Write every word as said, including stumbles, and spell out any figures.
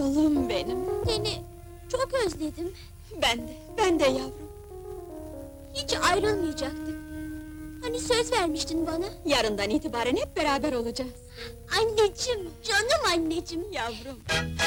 Oğlum benim! Seni çok özledim. Ben de, ben de yavrum! Hiç ayrılmayacaktık. Hani söz vermiştin bana? Yarından itibaren hep beraber olacağız! Anneciğim, canım anneciğim! Yavrum!